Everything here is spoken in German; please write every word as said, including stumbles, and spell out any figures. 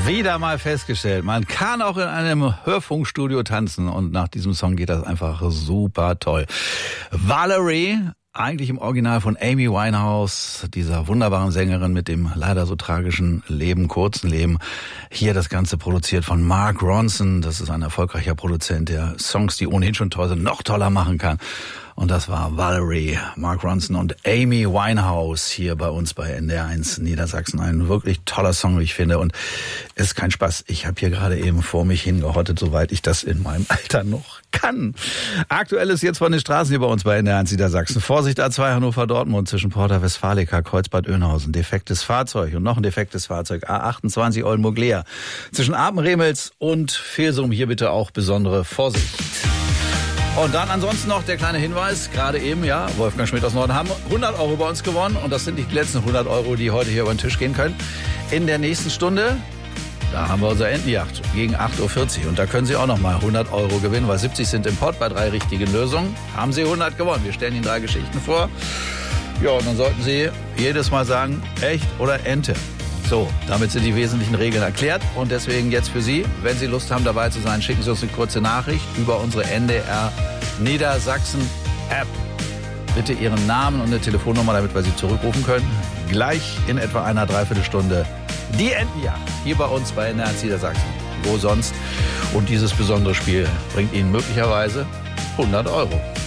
Wieder mal festgestellt, man kann auch in einem Hörfunkstudio tanzen und nach diesem Song geht das einfach super toll. Valerie, eigentlich im Original von Amy Winehouse, dieser wunderbaren Sängerin mit dem leider so tragischen Leben, kurzen Leben. Hier das Ganze produziert von Mark Ronson. Das ist ein erfolgreicher Produzent, der Songs, die ohnehin schon toll sind, noch toller machen kann. Und das war Valerie, Mark Ronson und Amy Winehouse hier bei uns bei N D R eins Niedersachsen. Ein wirklich toller Song, wie ich finde. Und es ist kein Spaß. Ich habe hier gerade eben vor mich hingehottet, soweit ich das in meinem Alter noch kann. Aktuell ist jetzt von den Straßen hier bei uns bei N D R eins Niedersachsen. Vorsicht A zwei Hannover-Dortmund zwischen Porta Westfalica, Kreuzbad Oeynhausen. Defektes Fahrzeug und noch ein defektes Fahrzeug. A achtundzwanzig Oldenburg-Leer. Zwischen Apenremels und Velsum hier bitte auch besondere Vorsicht. Und dann ansonsten noch der kleine Hinweis, gerade eben, ja, Wolfgang Schmidt aus Norden haben hundert Euro bei uns gewonnen und das sind nicht die letzten hundert Euro, die heute hier über den Tisch gehen können. In der nächsten Stunde, da haben wir unsere Entenjagd gegen acht Uhr vierzig und da können Sie auch noch mal hundert Euro gewinnen, weil siebzig sind im Pott bei drei richtigen Lösungen. Haben Sie hundert gewonnen. Wir stellen Ihnen drei Geschichten vor. Ja, und dann sollten Sie jedes Mal sagen, echt oder Ente. So, damit sind die wesentlichen Regeln erklärt und deswegen jetzt für Sie, wenn Sie Lust haben dabei zu sein, schicken Sie uns eine kurze Nachricht über unsere N D R Niedersachsen App. Bitte Ihren Namen und eine Telefonnummer, damit wir Sie zurückrufen können. Gleich in etwa einer Dreiviertelstunde die Entenjagd hier bei uns bei N D R Niedersachsen. Wo sonst? Und dieses besondere Spiel bringt Ihnen möglicherweise hundert Euro.